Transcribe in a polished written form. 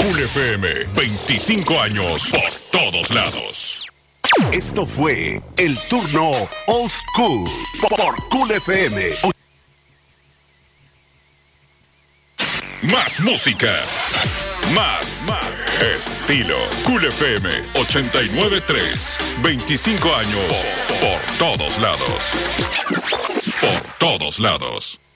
Cool FM, 25 años por todos lados. Esto fue el turno Old School por Cool FM. Más música, más estilo. Cool FM 89.3, 25 años por todos lados. Por todos lados.